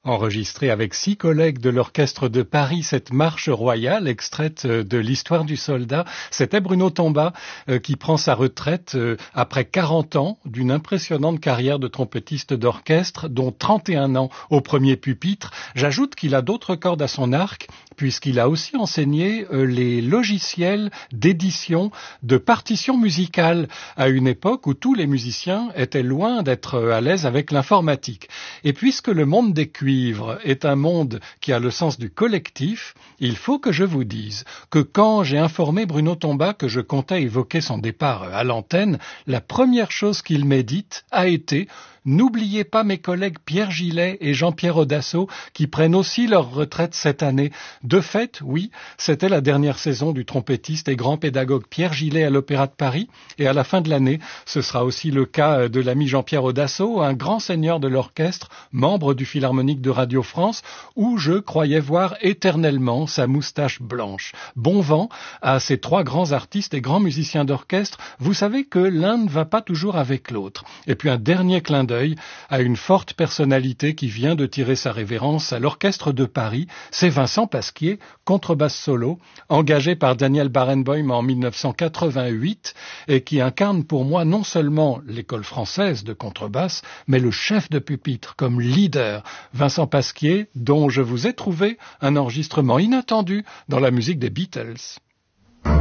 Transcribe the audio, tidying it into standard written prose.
enregistré avec 6 collègues de l'Orchestre de Paris cette marche royale extraite de l'Histoire du soldat. C'était Bruno Tomba qui prend sa retraite après 40 ans d'une impressionnante carrière de trompettiste d'orchestre, dont 31 ans au premier pupitre. J'ajoute qu'il a d'autres cordes à son arc, puisqu'il a aussi enseigné les logiciels d'édition de partitions musicales à une époque où tous les musiciens étaient loin d'être à l'aise avec l'informatique. Et puisque le monde des cuivres est un monde qui a le sens du collectif, il faut que je vous dise que quand j'ai informé Bruno Tomba que je comptais évoquer son départ à l'antenne, la première chose qu'il m'ait dite a été: n'oubliez pas mes collègues Pierre Gillet et Jean-Pierre Audasso qui prennent aussi leur retraite cette année. De fait, oui, c'était la dernière saison du trompettiste et grand pédagogue Pierre Gillet à l'Opéra de Paris, et à la fin de l'année, ce sera aussi le cas de l'ami Jean-Pierre Audasso, un grand seigneur de l'orchestre, membre du Philharmonique de Radio France, où je croyais voir éternellement sa moustache blanche. Bon vent à ces 3 grands artistes et grands musiciens d'orchestre. Vous savez que l'un ne va pas toujours avec l'autre. Et puis un dernier clin d'œil à une forte personnalité qui vient de tirer sa révérence à l'Orchestre de Paris, c'est Vincent Pasquier, contrebasse solo, engagé par Daniel Barenboim en 1988 et qui incarne pour moi non seulement l'école française de contrebasse, mais le chef de pupitre comme leader. Vincent Pasquier, dont je vous ai trouvé un enregistrement inattendu dans la musique des Beatles.